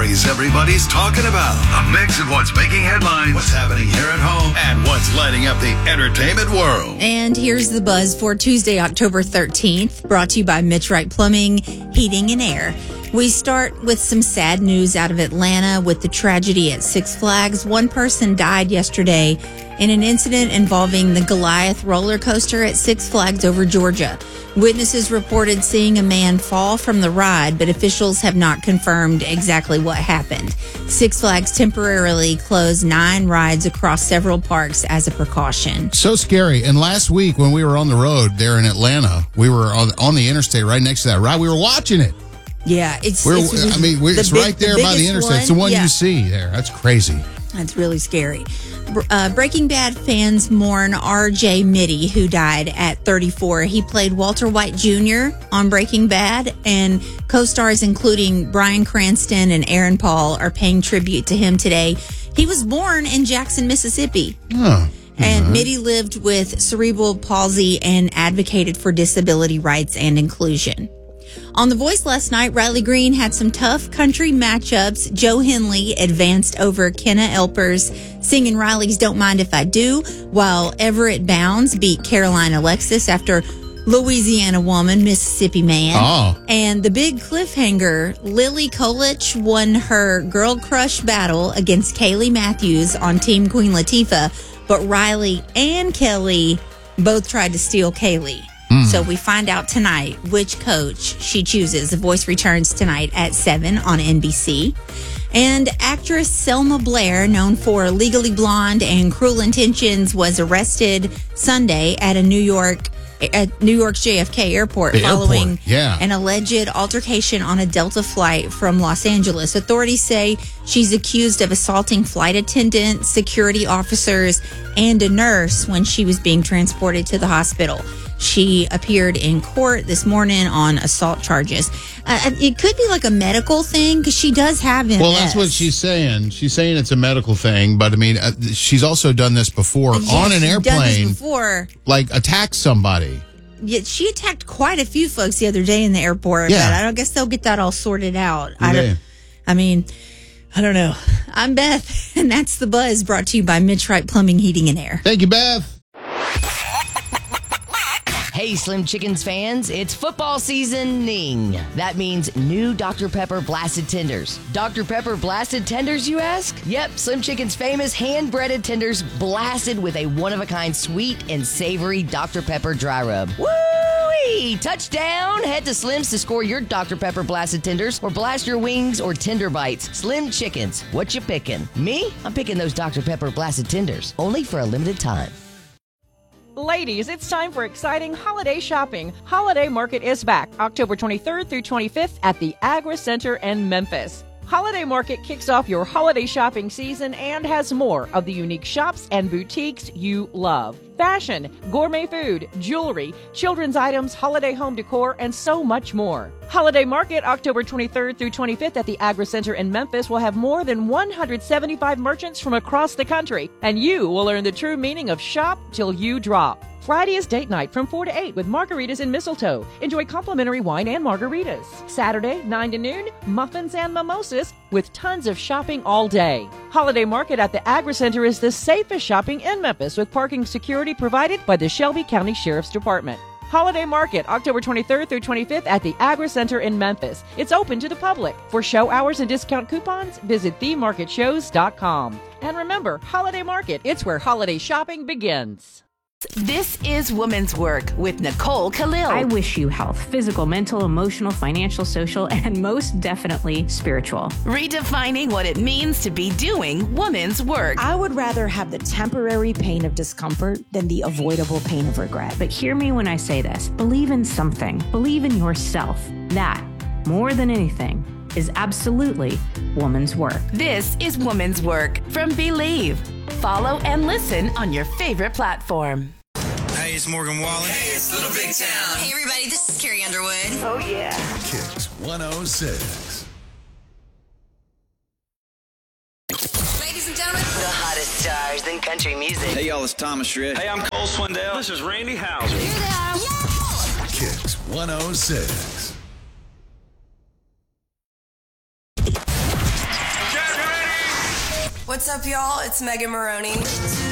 stories everybody's talking about. A mix of what's making headlines, what's happening here at home, and what's lighting up the entertainment world. And here's the buzz for Tuesday, October 13th, brought to you by Mitch Wright Plumbing, Heating and Air. We start with some sad news out of Atlanta with the tragedy at Six Flags. One person died yesterday in an incident involving the Goliath roller coaster at Six Flags over Georgia. Witnesses reported seeing a man fall from the ride, but officials have not confirmed exactly what happened. Six Flags temporarily closed 9 rides across several parks as a precaution. So scary. And last week when we were on the road there in Atlanta, we were on the interstate right next to that ride. We were watching it. Yeah, it's right there by the interstate. It's the one you see there. That's crazy. That's really scary. Breaking Bad fans mourn R.J. Mitty, who died at 34. He played Walter White Jr. on Breaking Bad, and co-stars including Bryan Cranston and Aaron Paul are paying tribute to him today. He was born in Jackson, Mississippi. Oh. And Mitty lived with cerebral palsy and advocated for disability rights and inclusion. On The Voice last night, Riley Green had some tough country matchups. Joe Henley advanced over Kenna Elpers, singing Riley's Don't Mind If I Do, while Everett Bounds beat Caroline Alexis after Louisiana Woman, Mississippi Man. Oh. And the big cliffhanger, Lily Kolich won her girl crush battle against Kaylee Matthews on Team Queen Latifah, but Riley and Kelly both tried to steal Kaylee. So we find out tonight which coach she chooses. The Voice returns tonight at 7 on NBC. And actress Selma Blair, known for Legally Blonde and Cruel Intentions, was arrested Sunday at New York's JFK airport following an alleged altercation on a Delta flight from Los Angeles. Authorities say she's accused of assaulting flight attendants, security officers, and a nurse when she was being transported to the hospital. She appeared in court this morning on assault charges. It could be like a medical thing because she does have MS. Well, that's what she's saying. She's saying it's a medical thing, but I mean, she's also done this before on an airplane. Done this before, like attacked somebody. Yeah, she attacked quite a few folks the other day in the airport. Yeah. But I guess they'll get that all sorted out. I don't know. I'm Beth, and that's The Buzz, brought to you by Mitch Wright Plumbing, Heating and Air. Thank you, Beth. Hey, Slim Chickens fans, it's football seasoning. That means new Dr. Pepper Blasted Tenders. Dr. Pepper Blasted Tenders, you ask? Yep, Slim Chicken's famous hand-breaded tenders blasted with a one-of-a-kind sweet and savory Dr. Pepper dry rub. Woo-wee! Touchdown! Head to Slim's to score your Dr. Pepper Blasted Tenders or blast your wings or tender bites. Slim Chickens, what you picking? Me? I'm picking those Dr. Pepper Blasted Tenders, only for a limited time. Ladies, it's time for exciting holiday shopping. Holiday Market is back October 23rd through 25th at the Agri Center in Memphis. Holiday Market kicks off your holiday shopping season and has more of the unique shops and boutiques you love. Fashion, gourmet food, jewelry, children's items, holiday home decor, and so much more. Holiday Market, October 23rd through 25th at the Agri Center in Memphis, will have more than 175 merchants from across the country, and you will learn the true meaning of shop till you drop. Friday is date night from 4 to 8 with margaritas and mistletoe. Enjoy complimentary wine and margaritas. Saturday, 9 to noon, muffins and mimosas with tons of shopping all day. Holiday Market at the Agri Center is the safest shopping in Memphis with parking security provided by the Shelby County Sheriff's Department. Holiday Market, October 23rd through 25th at the Agri Center in Memphis. It's open to the public. For show hours and discount coupons, visit themarketshows.com. And remember, Holiday Market, it's where holiday shopping begins. This is Woman's Work with Nicole Khalil. I wish you health, physical, mental, emotional, financial, social, and most definitely spiritual. Redefining what it means to be doing woman's work. I would rather have the temporary pain of discomfort than the avoidable pain of regret. But hear me when I say this. Believe in something. Believe in yourself. That, more than anything, is absolutely woman's work. This is Woman's Work from Believe. Follow and listen on your favorite platform. Hey, it's Morgan Wallen. Hey, it's Little Big Town. Hey, everybody, this is Carrie Underwood. Oh, yeah. Kicks 106. Ladies and gentlemen, The hottest stars in country music. Hey, y'all, it's Thomas Rhett. Hey, I'm Cole Swindell. This is Randy Houser. here they are. Yeah! Kicks 106. What's up, y'all? It's Megan Maroney.